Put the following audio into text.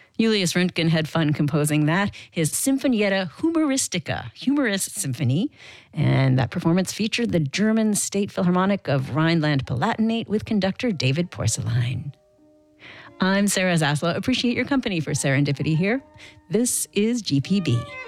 Julius Röntgen had fun composing that, his Sinfonietta Humoristica, humorous symphony. And that performance featured the German State Philharmonic of Rhineland-Palatinate with conductor David Porcelain. I'm Sarah Zaslow. Appreciate your company for Serendipity here. This is GPB.